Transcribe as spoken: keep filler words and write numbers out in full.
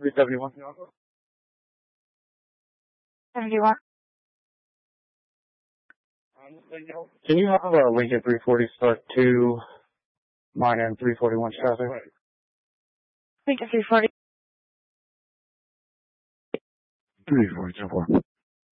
three seventy-one. seventy-one. Can you have a Lincoln three forty start two, mine and three forty-one traffic? Lincoln three forty. three forty, two four.